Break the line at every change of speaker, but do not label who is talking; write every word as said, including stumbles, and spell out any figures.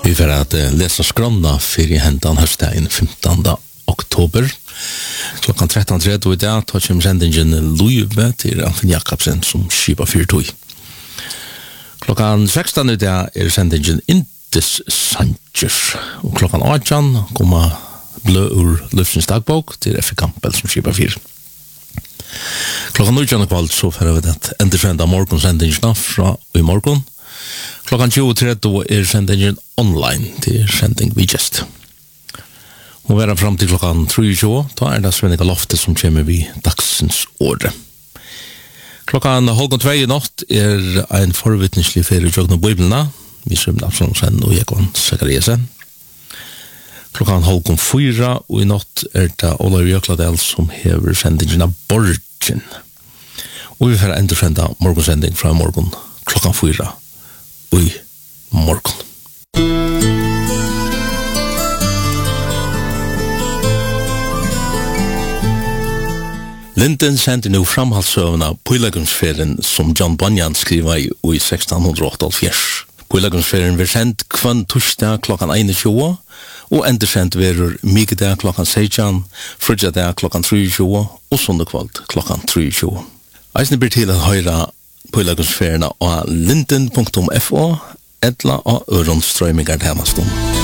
Vi får att uh, läsa skronna för i händan höstdagen femtonde oktober. Klockan tretton trettio i dag tar vi sändningen Luive till Anton Jakobsen som skipa fyrtoj. Klockan sexton i dag är sändningen Intes Sanchez. Och klockan arton kommer blå ur Lufsens dagbok till F. Campbell som skipa fyr. Klockan nitton kväll så får vi det ändå morgonsändningen från i morgon. Klockan tjugo trettio är sändningen online till sändning vi just. Och vara fram till klockan trettio då är det Svenska Loftet som kommer vid dagsens order. Klockan halv två i natt är en förvittneslig ferie i Bibeln. Vi sömnar från sen och jag kan Sakariasen. Klockan halv fyra och i natt är det Olav Jökladel som hever sändningen av Borgen. Och vi får ändå sända morgonsändning från morgon klockan fyra i morgon. Linden sendte nu framhaldsøvna Pøylagumsferien som John Bunyan skriva i, i sexton åttaoghalvfjerds. Pøylagumsferien var sendt kvann torsdag klokkan einogtjúgu og enda sendt verur mikedag klokkan sexton, frutjadag klokkan treogtjúgu og sundagkvöld klokkan treogtjúgu. Eisne ber til at høyra Pøylagumsferien av linden punktum f o etla av øronstrøymingar tjenestun.